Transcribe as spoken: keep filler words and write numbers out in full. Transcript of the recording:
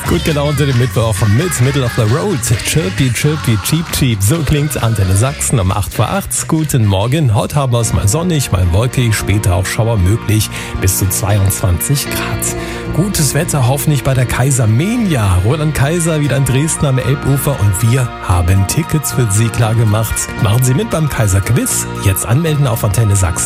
Gut gelaunt den Mittwoch mit Middle of the Road. Chirpy, chirpy, cheap, cheap. So klingt Antenne Sachsen um acht vor acht. Guten Morgen. Heute haben wir es mal sonnig, mal wolkig, später auch Schauer möglich. Bis zu zweiundzwanzig Grad. Gutes Wetter hoffentlich bei der Kaisermania. Roland Kaiser wieder in Dresden am Elbufer und wir haben Tickets für Sie klar gemacht. Machen Sie mit beim Kaiser Quiz. Jetzt anmelden auf antenne sachsen.